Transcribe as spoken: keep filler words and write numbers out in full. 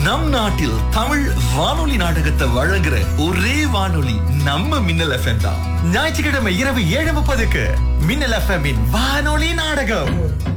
நம் நாட்டில் தமிழ் வானொலி நாடகத்தை வழங்குற ஒரே வானொலி நம்ம மின்னல் எஃப்எம் தான். ஞாயிற்றுக்கிழமை இரவு ஏழு முப்பதுக்கு மின்னல் எஃப்எம் வானொலி நாடகம்.